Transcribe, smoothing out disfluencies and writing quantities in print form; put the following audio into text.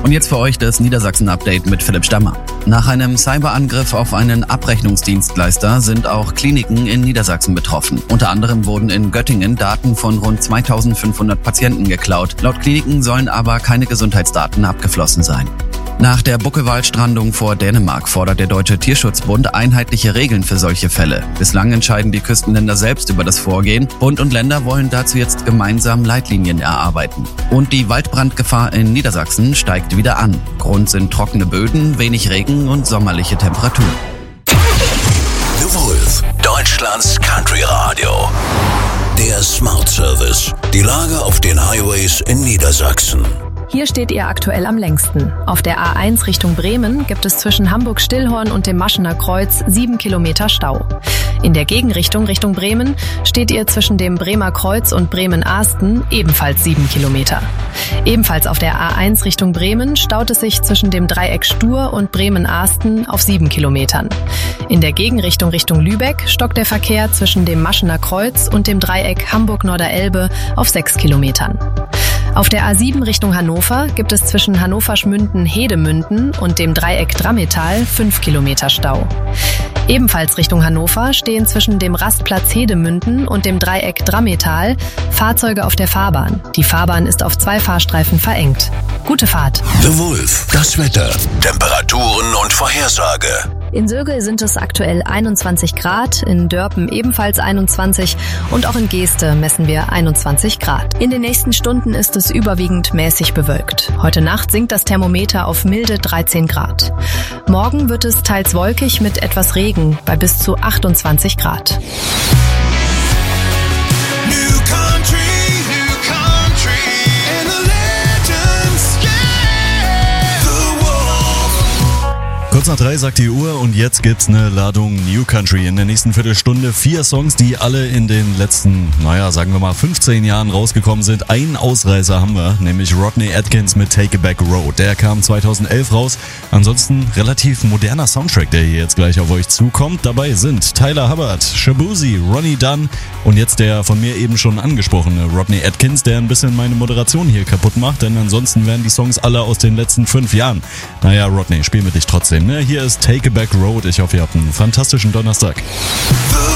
Und jetzt für euch das Niedersachsen-Update mit Philipp Stammer. Nach einem Cyberangriff auf einen Abrechnungsdienstleister sind auch Kliniken in Niedersachsen betroffen. Unter anderem wurden in Göttingen Daten von rund 2500 Patienten geklaut. Laut Kliniken sollen aber keine Gesundheitsdaten abgeflossen sein. Nach der Buckelwaldstrandung vor Dänemark fordert der Deutsche Tierschutzbund einheitliche Regeln für solche Fälle. Bislang entscheiden die Küstenländer selbst über das Vorgehen. Bund und Länder wollen dazu jetzt gemeinsam Leitlinien erarbeiten. Und die Waldbrandgefahr in Niedersachsen steigt wieder an. Grund sind trockene Böden, wenig Regen und sommerliche Temperaturen. The Wolf, Deutschlands Country Radio. Der Smart Service. Die Lage auf den Highways in Niedersachsen. Hier steht ihr aktuell am längsten. Auf der A1 Richtung Bremen gibt es zwischen Hamburg-Stillhorn und dem Maschener Kreuz 7 Kilometer Stau. In der Gegenrichtung Richtung Bremen steht ihr zwischen dem Bremer Kreuz und Bremen-Ahsten ebenfalls 7 Kilometer. Ebenfalls auf der A1 Richtung Bremen staut es sich zwischen dem Dreieck Stur und Bremen-Ahsten auf 7 Kilometern. In der Gegenrichtung Richtung Lübeck stockt der Verkehr zwischen dem Maschener Kreuz und dem Dreieck Hamburg-Norderelbe auf 6 Kilometern. Auf der A7 Richtung Hannover gibt es zwischen Hannover-Schmünden-Hedemünden und dem Dreieck Drammetal 5 Kilometer Stau. Ebenfalls Richtung Hannover stehen zwischen dem Rastplatz Hedemünden und dem Dreieck Drammetal Fahrzeuge auf der Fahrbahn. Die Fahrbahn ist auf 2 Fahrstreifen verengt. Gute Fahrt. The Wolf, das Wetter, Temperaturen und Vorhersage. In Sögel sind es aktuell 21 Grad, in Dörpen ebenfalls 21 und auch in Geeste messen wir 21 Grad. In den nächsten Stunden ist es überwiegend mäßig bewölkt. Heute Nacht sinkt das Thermometer auf milde 13 Grad. Morgen wird es teils wolkig mit etwas Regen bei bis zu 28 Grad. Kurz nach 3 sagt die Uhr und jetzt gibt's eine Ladung New Country. In der nächsten Viertelstunde 4 Songs, die alle in den letzten, sagen wir mal 15 Jahren rausgekommen sind. Einen Ausreißer haben wir, nämlich Rodney Atkins mit Take It Back Road. Der kam 2011 raus. Ansonsten relativ moderner Soundtrack, der hier jetzt gleich auf euch zukommt. Dabei sind Tyler Hubbard, Shaboozey, Ronnie Dunn und jetzt der von mir eben schon angesprochene Rodney Atkins, der ein bisschen meine Moderation hier kaputt macht, denn ansonsten wären die Songs alle aus den letzten 5 Jahren. Rodney, spiel mit dich trotzdem. Hier ist Take It Back Road. Ich hoffe, ihr habt einen fantastischen Donnerstag.